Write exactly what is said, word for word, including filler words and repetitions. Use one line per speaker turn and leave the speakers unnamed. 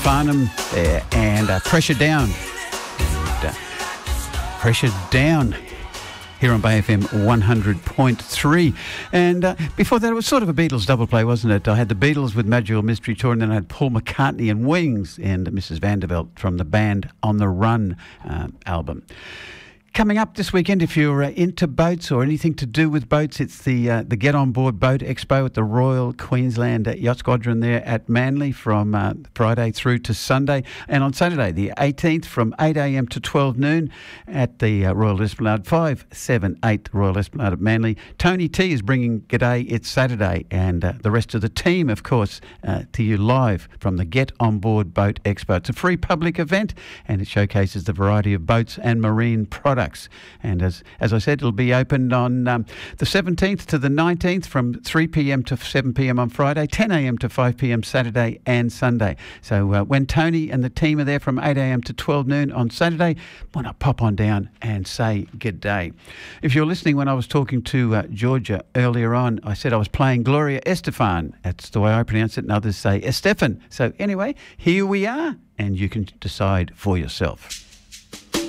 Farnham there, and uh, Pressure Down. And, uh, Pressure Down here on Bay F M one hundred point three. And uh, before that, it was sort of a Beatles double play, wasn't it? I had the Beatles with Magical Mystery Tour, and then I had Paul McCartney and Wings and Missus Vanderbilt from the band On the Run uh, album. Coming up this weekend, if you're uh, into boats or anything to do with boats, it's the uh, the Get On Board Boat Expo at the Royal Queensland Yacht Squadron there at Manly from uh, Friday through to Sunday. And on Saturday, the eighteenth, from eight a m to twelve noon at the uh, Royal Esplanade, five seven eight Royal Esplanade at Manly. Tony T is bringing G'day It's Saturday, and uh, the rest of the team, of course, uh, to you live from the Get On Board Boat Expo. It's a free public event, and it showcases the variety of boats and marine products. And as as I said, it'll be opened on um, the seventeenth to the nineteenth from three p m to seven p m on Friday, ten a m to five p m Saturday and Sunday. So uh, when Tony and the team are there from eight a m to twelve noon on Saturday, why not pop on down and say good day? If you're listening, when I was talking to uh, Georgia earlier on, I said I was playing Gloria Estefan. That's the way I pronounce it, and others say Estefan. So anyway, here we are, and you can decide for yourself.